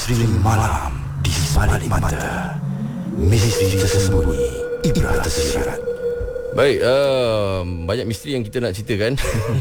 Misteri malam di sebalik mata. Misteri tersembunyi, ibrah tersirat. Baik, banyak misteri yang kita nak ceritakan.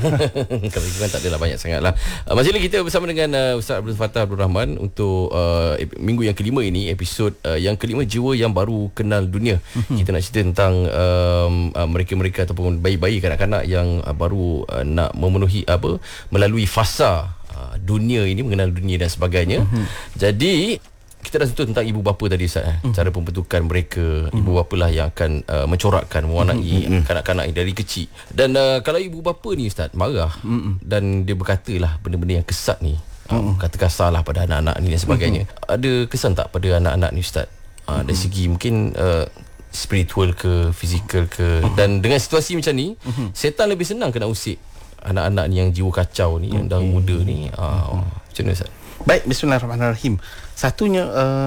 Kalau itu kan tak adalah banyak sangat lah. Masih lagi kita bersama dengan Ustaz Abdul Fattah Abdul Rahman untuk minggu yang kelima ini, episod yang kelima, jiwa yang baru kenal dunia. Kita nak cerita tentang mereka-mereka ataupun bayi-bayi, kanak-kanak yang baru nak memenuhi melalui fasa dunia ini, mengenal dunia dan sebagainya. Jadi kita dah sentuh tentang ibu bapa tadi, Ustaz. Cara pembentukan mereka. Ibu bapa lah yang akan mencorakkan, mewarnai kanak-kanak dari kecil. Dan kalau ibu bapa ni, Ustaz, marah dan dia berkata lah benda-benda yang kesat ni, kata kasar lah pada anak-anak ni dan sebagainya, ada kesan tak pada anak-anak ni, Ustaz? Dari segi mungkin spiritual ke, fizikal ke. Dan dengan situasi macam ni, setan lebih senang kena usik anak-anak ni yang jiwa kacau ni, yang dah muda ni. Macam mana, Ustaz? Baik, bismillahirrahmanirrahim. Satunya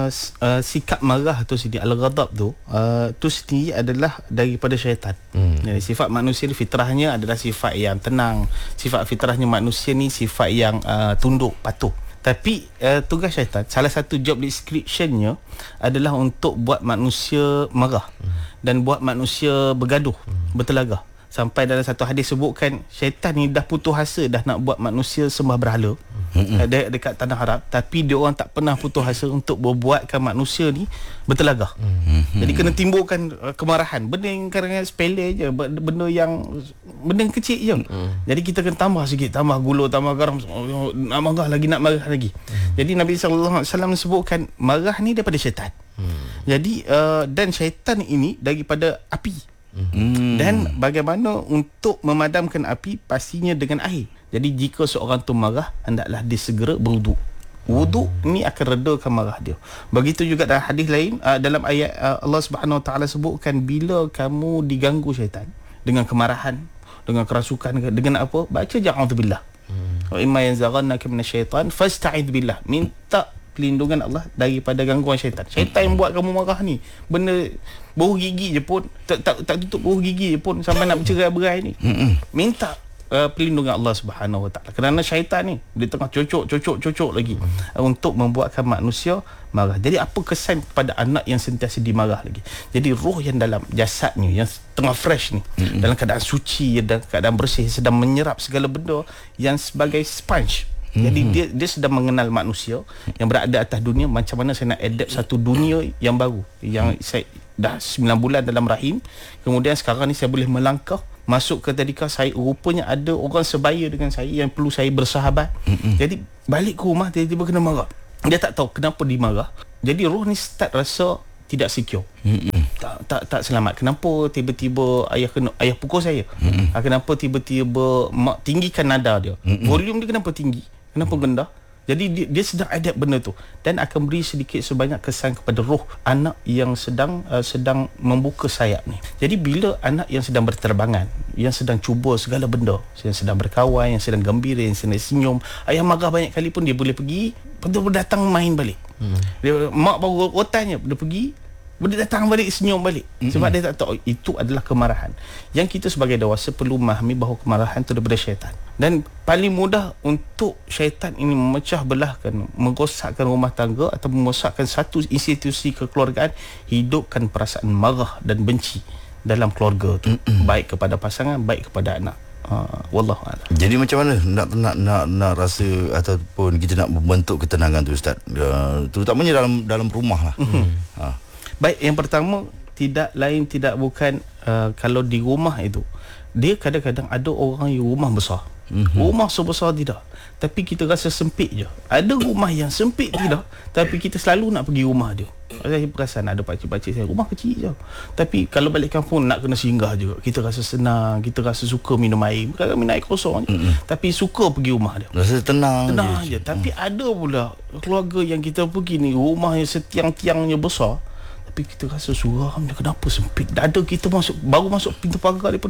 sikap marah atau sini al-ghadab tu sendiri adalah daripada syaitan. Jadi sifat manusia ni fitrahnya adalah sifat yang tenang. Sifat fitrahnya manusia ni sifat yang tunduk, patuh. Tapi tugas syaitan, salah satu job description-nya adalah untuk buat manusia marah dan buat manusia bergaduh, bertelagah. Sampai dalam satu hadis sebutkan syaitan ni dah putus asa dah nak buat manusia sembah berhala dekat tanah Arab, tapi dia orang tak pernah putus asa untuk membuatkan manusia ni bertelagah. Jadi kena timbulkan kemarahan. Benda yang kadang-kadang sepele je, benda yang kecil je. Jadi kita kena tambah sikit, tambah gula, tambah garam, nak marah lagi. Jadi Nabi SAW sebutkan marah ni daripada syaitan. Jadi dan syaitan ini daripada api. Dan bagaimana untuk memadamkan api? Pastinya dengan air. Jadi jika seorang tu marah, hendaklah dia segera berwuduk. Wuduk ni akan redakan marah dia. Begitu juga dalam hadis lain, dalam ayat Allah Subhanahu Wa Taala sebutkan, bila kamu diganggu syaitan dengan kemarahan, dengan kerasukan, dengan apa, baca ja'udzubillah. Wa imma yanzaghannaka minasyaitan fasta'idz billah. Minta pelindungan Allah daripada gangguan syaitan. Syaitan yang buat kamu marah ni, benda bau gigi je pun tak tutup bau gigi je pun sampai nak bercerai-berai ni. Minta pelindungan Allah Subhanahu Wa Taala. Kerana syaitan ni dia tengah cocok lagi untuk membuatkan manusia marah. Jadi apa kesan pada anak yang sentiasa dimarah lagi? Jadi roh yang dalam jasadnya yang tengah fresh ni, dalam keadaan suci, dalam keadaan bersih, sedang menyerap segala benda yang sebagai sponge. Jadi dia sedang mengenal manusia yang berada atas dunia, macam mana saya nak adapt satu dunia yang baru, yang saya dah 9 bulan dalam rahim, kemudian sekarang ni saya boleh melangkah masuk ke tadika saya, rupanya ada orang sebaya dengan saya yang perlu saya bersahabat. Jadi balik ke rumah tiba-tiba kena marah. Dia tak tahu kenapa dimarah. Jadi roh ni start rasa tidak secure. Tak selamat. Kenapa tiba-tiba ayah pukul saya? Kenapa tiba-tiba mak tinggikan nada dia? Volume dia kenapa tinggi? Kenapa rendah? Jadi dia sedang adapt benda tu dan akan beri sedikit sebanyak kesan kepada roh anak yang sedang membuka sayap ni. Jadi bila anak yang sedang berterbangan, yang sedang cuba segala benda, yang sedang berkawan, yang sedang gembira, yang sedang senyum, ayah marah banyak kali pun dia boleh pergi, betul-betul datang main balik. Dia, mak baru rotannya, dia pergi, dia datang balik, senyum balik. Sebab dia tak tahu itu adalah kemarahan. Yang kita sebagai dewasa perlu memahami bahawa kemarahan itu daripada syaitan. Dan paling mudah untuk syaitan ini memecah belahkan, merosakkan rumah tangga atau merosakkan satu institusi kekeluargaan, hidupkan perasaan marah dan benci dalam keluarga tu, baik kepada pasangan, baik kepada anak. Wallahu a'lam. Jadi macam mana nak rasa ataupun kita nak membentuk ketenangan tu, Ustaz? Terutamanya dalam rumah lah. Baik, yang pertama tidak lain tidak bukan kalau di rumah itu, dia kadang-kadang ada orang yang rumah besar. Rumah sebesar tidak, tapi kita rasa sempit je. Ada rumah yang sempit tidak, tapi kita selalu nak pergi rumah dia. Saya perasan ada pakcik-pakcik saya, rumah kecil je, tapi kalau balik kampung nak kena singgah juga. Kita rasa senang, kita rasa suka minum air. Bukan minum air kosong je, tapi suka pergi rumah dia. Rasa tenang je. Tapi ada pula keluarga yang kita pergi ni, rumah yang setiang-tiangnya besar, tapi kita rasa suram dia, kenapa sempit dada kita, baru masuk pintu pagar dia pun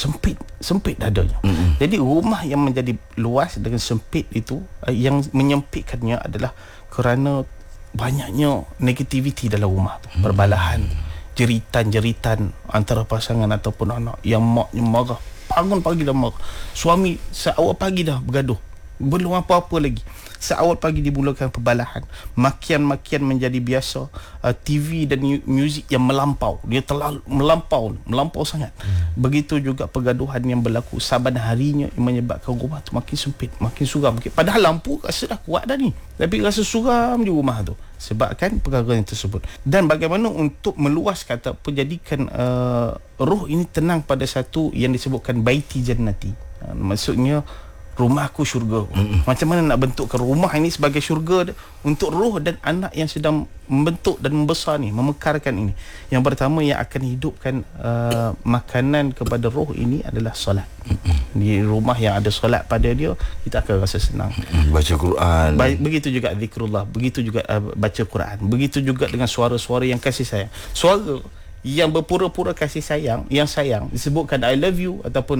sempit dadanya. Jadi rumah yang menjadi luas dengan sempit itu, yang menyempitkannya adalah kerana banyaknya negativiti dalam rumah tu. Perbalahan, jeritan-jeritan antara pasangan ataupun anak, yang maknya marah, bangun pagi dah marah, suami awal pagi dah bergaduh, Belum apa-apa lagi. Seawal pagi dimulakan perbalahan, makian-makian menjadi biasa, TV dan muzik yang melampau, dia terlalu melampau sangat. Begitu juga pergaduhan yang berlaku saban harinya yang menyebabkan rumah tu makin sempit, makin suram. Padahal lampu rasa dah kuat dah ni, tapi rasa suram di rumah tu sebabkan perkara yang tersebut. Dan bagaimana untuk meluaskan ataupun jadikan roh ini tenang pada satu yang disebutkan baiti jannati, maksudnya rumahku syurga. Macam mana nak bentukkan rumah ini sebagai syurga untuk roh dan anak yang sedang membentuk dan membesar ni, memekarkan ini. Yang pertama yang akan hidupkan makanan kepada roh ini adalah solat. Di rumah yang ada solat pada dia, kita akan rasa senang. Baca Quran. Begitu juga zikrullah, begitu juga baca Quran. Begitu juga dengan suara-suara yang kasih sayang. Suara yang berpura-pura kasih sayang, yang sayang, disebutkan I love you ataupun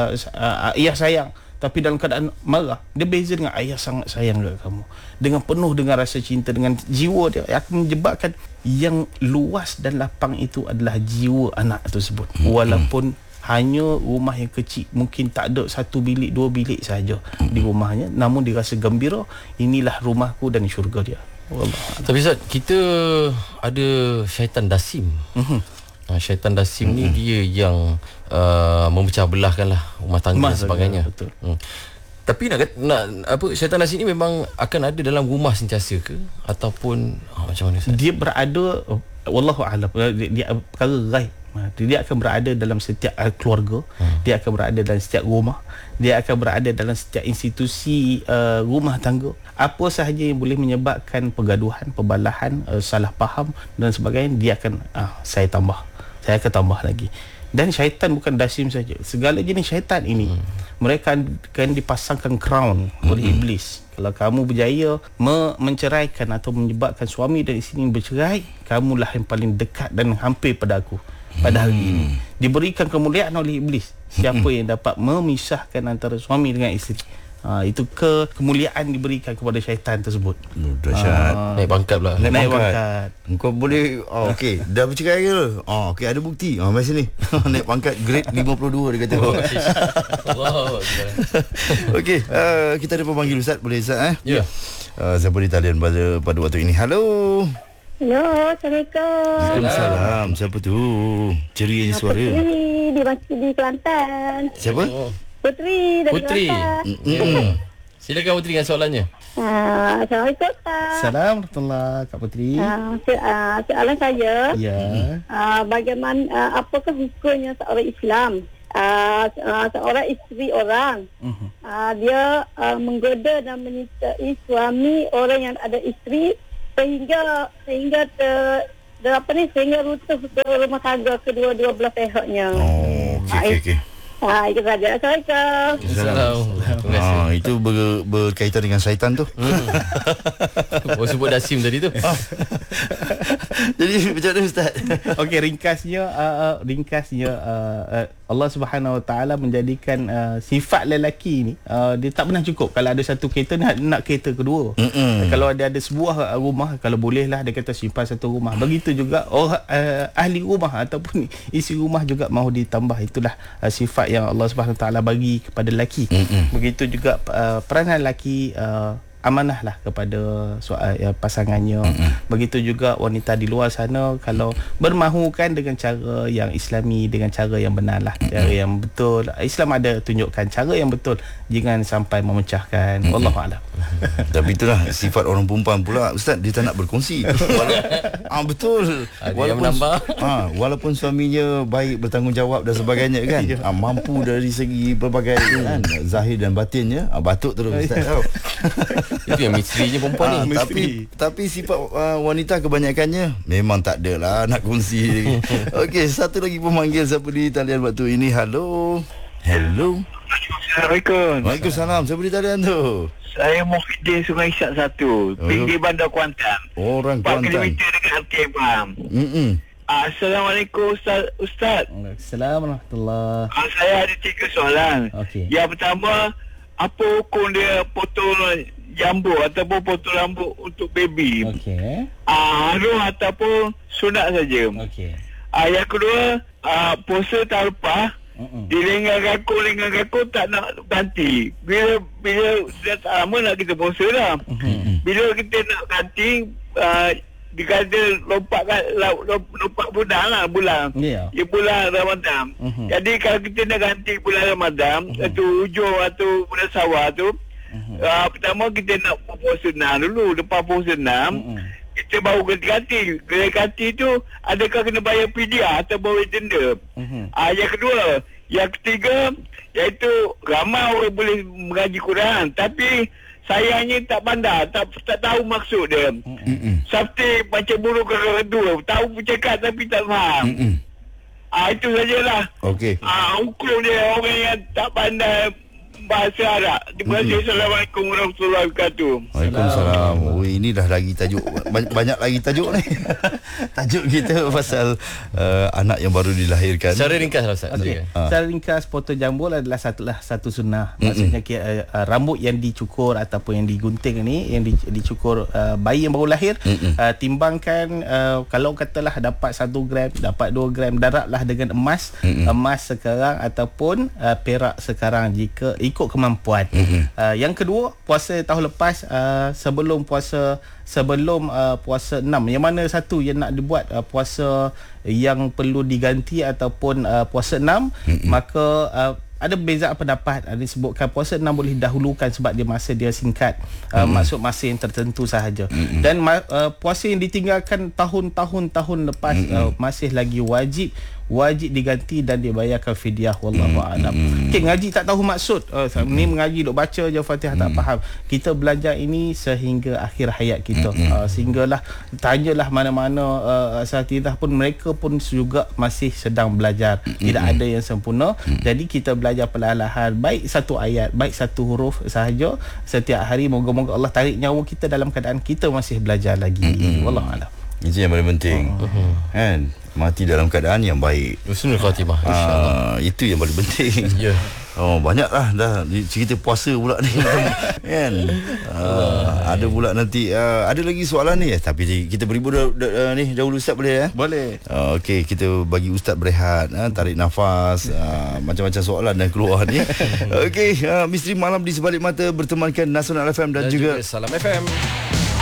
ayah sayang, tapi dalam keadaan marah, dia beza dengan ayah sangat sayang dekat kamu, dengan penuh dengan rasa cinta, dengan jiwa dia akan menyebabkan yang luas dan lapang itu adalah jiwa anak tersebut. Walaupun hanya rumah yang kecil, mungkin tak ada 1 bilik 2 bilik saja di rumahnya, namun dia rasa gembira, inilah rumahku dan syurga dia. Wallah. Tapi Ustaz, kita ada syaitan dasim. Syaitan dasim ni dia yang memecah belahkan lah rumah tangga dan sebagainya. Betul. Tapi nak apa, syaitan dasim ni memang akan ada dalam rumah sentiasa ke, ataupun macam mana Ustaz? Dia berada, wallahu a'lam, dia perkara ghaib. Dia akan berada dalam setiap keluarga, dia akan berada dalam setiap rumah, dia akan berada dalam setiap institusi rumah tangga. Apa sahaja yang boleh menyebabkan pergaduhan, perbalahan, salah faham dan sebagainya, dia akan saya akan tambah lagi. Dan syaitan bukan dasim saja, segala jenis syaitan ini mereka akan dipasangkan crown oleh iblis. Kalau kamu berjaya menceraikan atau menyebabkan suami dan isteri bercerai, kamulah yang paling dekat dan hampir pada aku pada hari ini. Diberikan kemuliaan oleh iblis siapa yang dapat memisahkan antara suami dengan isteri. Itu kemuliaan diberikan kepada syaitan tersebut. Dahsyat. Naik pangkat pula. Naik pangkat. Kau boleh okey, dah bercerai ke? Okey, ada bukti. Mari sini. Naik pangkat grade 52 dia kata. Wow. Okey, kita ada pemanggil Ustaz, boleh Ustaz Ya. Siapa di talian pada waktu ini? Halo. Hello, Assalamualaikum. Waalaikumsalam. Siapa tu? Ceria suara. Putri di Kelantan. Siapa? Putri dari Putri. Kelantan. Silakan Putri dengan soalannya. Assalamualaikum, Ustaz. Assalamualaikum Kak Putri. Soalan saya, Ya. bagaimana, apakah hukumnya seorang Islam? Seorang isteri orang, dia menggoda dan menyertai suami orang yang ada isteri sehingga sehingga runtuh ke rumah tangga kedua-dua belah pihaknya. Okey. Itu saja. Assalamualaikum. Assalamualaikum. Itu berkaitan dengan syaitan tu. Oh, sebut dasim tadi tu. Jadi macam mana Ustaz? Okey, ringkasnya Allah Subhanahu Wa Taala menjadikan sifat lelaki ni dia tak pernah cukup. Kalau ada satu kereta, nak kereta kedua. Kalau ada sebuah rumah, kalau bolehlah dia kata simpan satu rumah. Begitu juga ahli rumah ataupun isi rumah juga mahu ditambah. Itulah sifat yang Allah Subhanahu Wa Taala bagi kepada lelaki. Begitu juga peranan lelaki amanahlah kepada pasangannya. Begitu juga wanita di luar sana, kalau bermahukan dengan cara yang islami, dengan cara yang benarlah, cara yang betul. Islam ada tunjukkan cara yang betul, jangan sampai memecahkan. Wallahu a'lam. Tapi itulah sifat orang perempuan pula Ustaz, dia tak nak berkongsi. Betul. Walaupun suaminya baik, bertanggungjawab dan sebagainya kan, mampu dari segi berbagai kan, zahir dan batinnya, batuk terus Ustaz. Itu yang misterinya perempuan ni. Tapi sifat wanita kebanyakannya memang tak ada lah nak kongsi. Okey, satu lagi pemanggil siapa di talian waktu ini. Halo. Assalamualaikum. Waalaikumsalam. Siapa di talian tu? Saya Muhyiddin Sungai Isyak 1, pinggir Bandar Kuantan. Orang 4 Kuantan. kilometer dekat Altibam. Assalamualaikum Ustaz. Assalamualaikum. Saya ada 3 soalan. Okey. Yang pertama, apa hukum dia potong jambu ataupun potong rambut untuk baby? Okey. Harum ataupun sunat saja. Okey. Yang kedua, puasa tahun lepas Dia lengan kaku tak nak ganti. Bila dah tak lama nak kita puasa dah. Bila kita nak ganti, dikata lompat bulan. Ya. Dia bulan Ramadan. Jadi kalau kita nak ganti bulan Ramadan, atau hujung atau bulan Syawal tu, pertama kita nak puasa 6 dulu. Lepas puasa 6, kita baru ganti. Ganti tu adakah kena bayar fidyah atau bayar denda. Yang kedua, yang ketiga, iaitu ramai orang boleh mengaji Quran, tapi sayangnya tak pandai, tak tahu maksud dia. Seperti macam buruk kakak kedua, tahu bercakap tapi tak faham. Itu sajalah. Okey. Hukum dia orang yang tak pandai bahasa Arab. Terima kasih. Assalamualaikum warahmatullahi wabarakatuh. Waalaikumsalam. Oh, ini dah lagi tajuk banyak lagi tajuk ni. Tajuk kita pasal anak yang baru dilahirkan. Secara ringkas lah Ustaz. Okey. Secara ringkas, potong jambul adalah satu sunnah. Maksudnya rambut yang dicukur ataupun yang digunting ni, yang dicukur bayi yang baru lahir, timbangkan kalau katalah dapat 1 gram, dapat 2 gram, darablah dengan emas. Emas sekarang ataupun perak sekarang jika ikut kemampuan. Yang kedua, puasa tahun lepas, sebelum puasa 6, yang mana satu yang nak dibuat puasa yang perlu diganti ataupun puasa 6, maka ada perbezaan pendapat. Ada disebutkan puasa 6 boleh dahulukan sebab dia singkat, maksud masa yang tertentu sahaja. Dan puasa yang ditinggalkan tahun lepas masih lagi wajib diganti dan dibayarkan fidyah. Wallahu a'lam. Okey, ngaji tak tahu maksud. Ni mengaji duk baca je Fatihah tak faham. Kita belajar ini sehingga akhir hayat kita. Sehinggalah tanyalah mana-mana asatidzah pun, mereka pun juga masih sedang belajar. Tidak ada yang sempurna. Jadi kita belajar perlahan-lahan, baik satu ayat, baik satu huruf sahaja setiap hari. Moga-moga Allah tarik nyawa kita dalam keadaan kita masih belajar lagi. Wallahu a'lam. Itu yang paling penting. Kan? Mati dalam keadaan yang baik. Husnul khatimah, insya-Allah. Itu yang paling penting. Ya. Banyaklah dah cerita puasa pula ni. Kan? Ada pula nanti ada lagi soalan ni, tapi kita beri ni dahulu Ustaz, boleh ya? Boleh. Okey, kita bagi Ustaz berehat, tarik nafas, macam-macam soalan dah keluar ni. Okey, Misteri Malam di Sebalik Mata bertemankan Nasional FM dan juga Salam FM.